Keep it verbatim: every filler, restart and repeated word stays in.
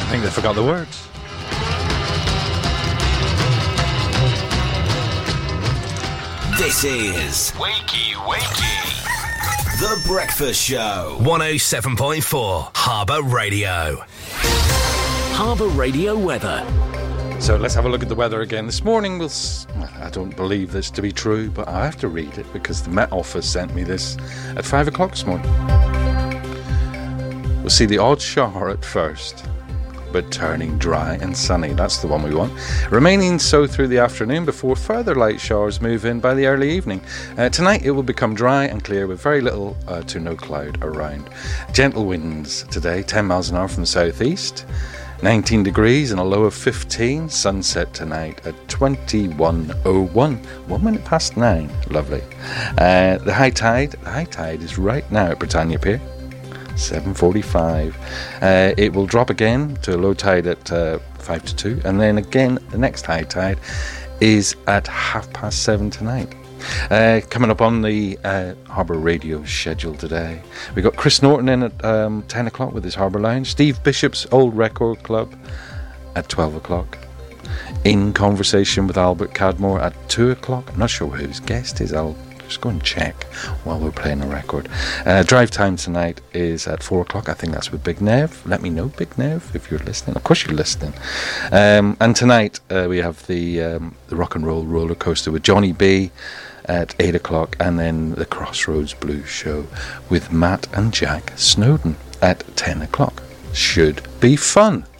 I think they forgot the words. This is Wakey Wakey, The Breakfast Show. one oh seven point four Harbour Radio. Harbour Radio weather. So let's have a look at the weather again. This morning, we'll s- I don't believe this to be true, but I have to read it because the Met Office sent me this at five o'clock this morning. We'll see the odd shower at first, but turning dry and sunny. That's the one we want. Remaining so through the afternoon before further light showers move in by the early evening. Uh, tonight it will become dry and clear with very little uh, to no cloud around. Gentle winds today, ten miles an hour from the southeast. nineteen degrees and a low of fifteen. Sunset tonight at twenty-one oh one. One minute past nine. Lovely. Uh, the high tide, the high tide is right now at Britannia Pier. seven forty-five. Uh, it will drop again to a low tide at uh, five to two, and then again the next high tide is at half past seven tonight. Uh, coming up on the uh, Harbour Radio schedule today, we've got Chris Norton in at um, ten o'clock with his Harbour Lounge, Steve Bishop's Old Record Club at twelve o'clock, In Conversation with Albert Cadmore at two o'clock. I'm not sure who his guest is. I'll just go and check while we're playing a record. Uh, drive time tonight is at four o'clock. I think that's with Big Nev. Let me know, Big Nev, if you're listening. Of course you're listening. Um, and tonight uh, we have the um, the rock and roll roller coaster with Johnny B at eight o'clock, and then the Crossroads Blues show with Matt and Jack Snowden at ten o'clock. Should be fun.